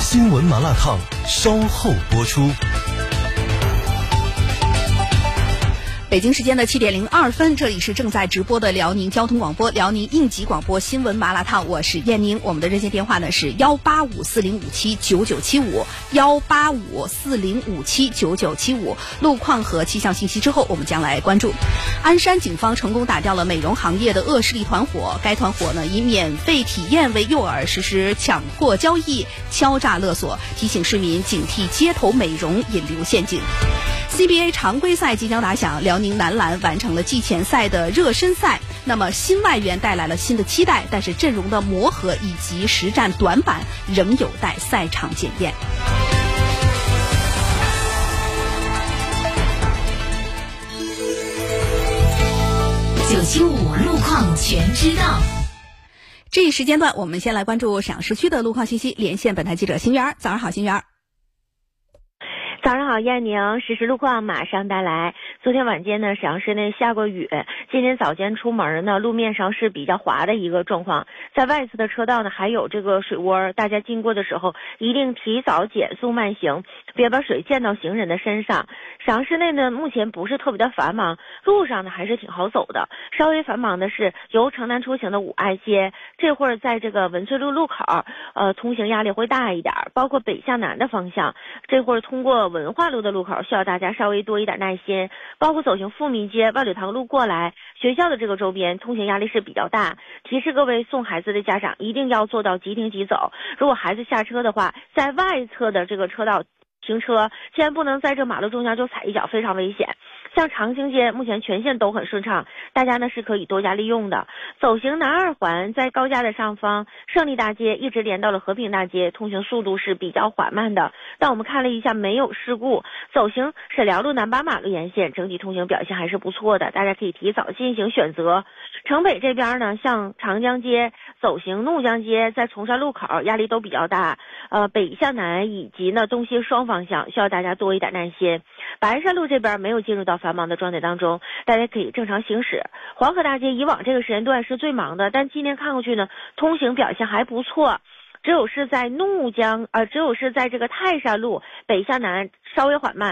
新闻麻辣烫稍后播出。 北京时间的7点02分，这里是正在直播的辽宁交通广播、辽宁应急广播新闻麻辣烫，我是燕宁。我们的热线电话呢是18540579975，18540579975。路况和气象信息之后，我们将来关注。鞍山警方成功打掉了美容行业的恶势力团伙，该团伙呢以免费体验为诱饵，实施强迫交易、敲诈勒索，提醒市民警惕街头美容引流陷阱。CBA 常规赛即将打响，辽宁男篮完成了季前赛的热身赛。那么新外援带来了新的期待，但是阵容的磨合以及实战短板仍有待赛场检验。 975路况全知道。 这一时间段，我们先来关注沈阳市区的路况信息，连线本台记者邢媛。早上好，邢媛。 早上好，燕宁，实时路况马上带来。昨天晚间呢，沈阳市内下过雨，今天早间出门呢，路面上是比较滑的一个状况，在外侧的车道呢还有这个水窝，大家经过的时候一定提早减速慢行，别把水溅到行人的身上。沈阳市内呢目前不是特别的繁忙，路上呢还是挺好走的。稍微繁忙的是由城南出行的5爱街，这会儿在这个文翠路路口，通行压力会大一点，包括北向南的方向，这会儿通过文化路的路口需要大家稍微多一点耐心，包括走行富民街、万里塘路过来学校的这个周边通行压力是比较大，提示各位送孩子的家长一定要做到即停即走，如果孩子下车的话，在外侧的这个车道停车，千万不能在这马路中间就踩一脚，非常危险。像长兴街目前全线都很顺畅，大家呢是可以多加利用的。走行南2环在高架的上方，胜利大街一直连到了和平大街，通行速度是比较缓慢的，但我们看了一下没有事故。走行沈辽路南8马路沿线，整体通行表现还是不错的，大家可以提早进行选择。城北这边呢，像长江街走行怒江街在崇山路口压力都比较大，北向南以及呢东西双方向需要大家多一点耐心。白山路这边没有进入到繁忙的状态当中，大家可以正常行驶。黄河大街以往这个时间段是最忙的，但今天看过去呢，通行表现还不错。只有是在这个泰山路北向南稍微缓慢。